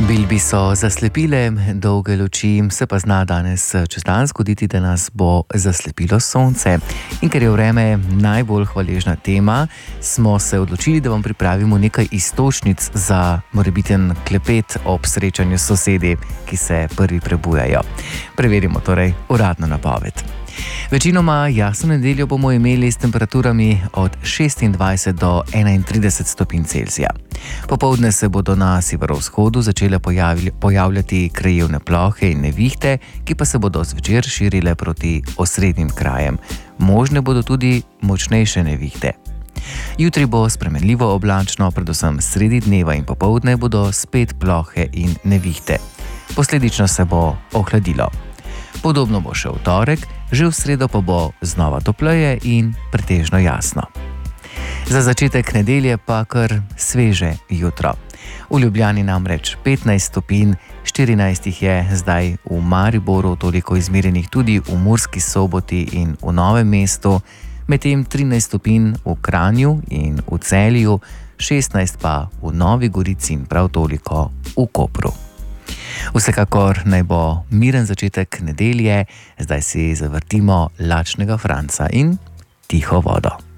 Bilbi so zaslepile dolge luči, se pa zna danes čez dan zgoditi, da nas bo zaslepilo sonce. In ker je vreme najbolj hvaležna tema, smo se odločili, da vam pripravimo nekaj iztočnic za morebiten klepet ob srečanju s sosedi, ki se prvi prebujajo. Preverimo torej uradno napoved. Večinoma jasno nedeljo bomo imeli s temperaturami od 26 do 31 stopinj Celzija. Popoldne se bodo na severovzhodu začele pojavljati krajevne plohe in nevihte, ki pa se bodo zvečer širile proti osrednjim krajem. Možne bodo tudi močnejše nevihte. Jutri bo spremenljivo oblačno, predvsem sredi dneva in popoldne bodo spet plohe in nevihte. Posledično se bo ohladilo. Podobno bo še v torek, že v sredo pa bo znova topleje in pretežno jasno. Za začetek nedelje pa kar sveže jutro. V Ljubljani namreč 15 stopinj, 14 jih je zdaj v Mariboru, toliko izmerjenih tudi v Murski Soboti in v Novem mestu, medtem 13 stopinj v Kranju in v Celju, 16 pa v Novi Gorici in prav toliko v Kopru. Vsekakor naj bo miren začetek nedelje, zdaj si zavrtimo Lačnega Franca in Tiho vodo.